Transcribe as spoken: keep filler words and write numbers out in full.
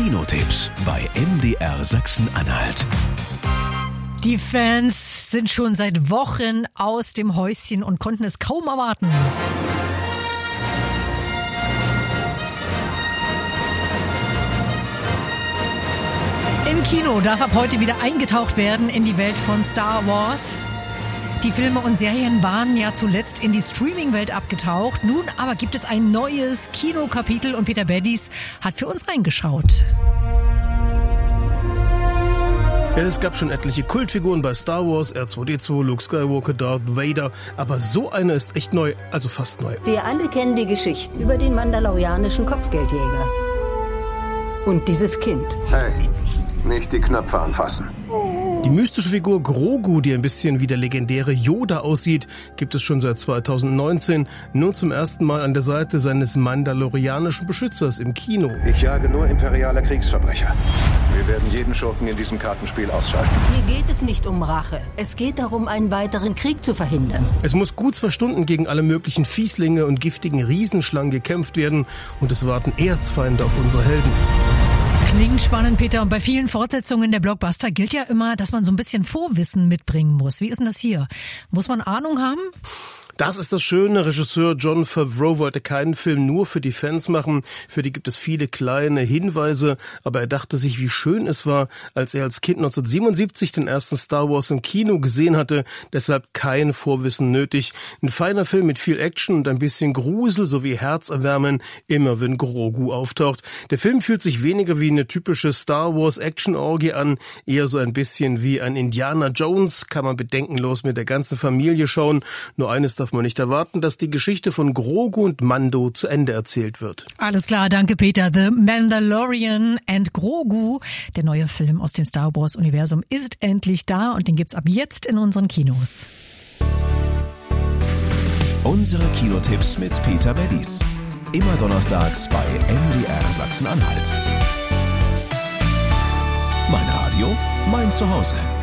Kinotipps bei M D R Sachsen-Anhalt. Die Fans sind schon seit Wochen aus dem Häuschen und konnten es kaum erwarten. Im Kino darf ab heute wieder eingetaucht werden in die Welt von Star Wars. Die Filme und Serien waren ja zuletzt in die Streaming-Welt abgetaucht. Nun aber gibt es ein neues Kinokapitel und Peter Beddies hat für uns reingeschaut. Es gab schon etliche Kultfiguren bei Star Wars, R zwei D zwei, Luke Skywalker, Darth Vader, aber so eine ist echt neu, also fast neu. Wir alle kennen die Geschichten über den mandalorianischen Kopfgeldjäger. Und dieses Kind. Hey, nicht die Knöpfe anfassen. Die mystische Figur Grogu, die ein bisschen wie der legendäre Yoda aussieht, gibt es schon seit zweitausendneunzehn, nun zum ersten Mal an der Seite seines mandalorianischen Beschützers im Kino. Ich jage nur imperiale Kriegsverbrecher. Wir werden jeden Schurken in diesem Kartenspiel ausschalten. Hier geht es nicht um Rache. Es geht darum, einen weiteren Krieg zu verhindern. Es muss gut zwei Stunden gegen alle möglichen Fieslinge und giftigen Riesenschlangen gekämpft werden und es warten Erzfeinde auf unsere Helden. Klingt spannend, Peter. Und bei vielen Fortsetzungen der Blockbuster gilt ja immer, dass man so ein bisschen Vorwissen mitbringen muss. Wie ist denn das hier? Muss man Ahnung haben? Das ist das Schöne. Regisseur Jon Favreau wollte keinen Film nur für die Fans machen. Für die gibt es viele kleine Hinweise. Aber er dachte sich, wie schön es war, als er als Kind neunzehnhundertsiebenundsiebzig den ersten Star Wars im Kino gesehen hatte. Deshalb kein Vorwissen nötig. Ein feiner Film mit viel Action und ein bisschen Grusel sowie Herzerwärmen, immer wenn Grogu auftaucht. Der Film fühlt sich weniger wie eine typische Star Wars Action-Orgie an, eher so ein bisschen wie ein Indiana Jones. Kann man bedenkenlos mit der ganzen Familie schauen. Nur eines darf man nicht erwarten, dass die Geschichte von Grogu und Mando zu Ende erzählt wird. Alles klar, danke Peter. The Mandalorian and Grogu, der neue Film aus dem Star Wars Universum, ist endlich da und den gibt's ab jetzt in unseren Kinos. Unsere Kinotipps mit Peter Beddies. Immer donnerstags bei M D R Sachsen-Anhalt. Mein Radio, mein Zuhause.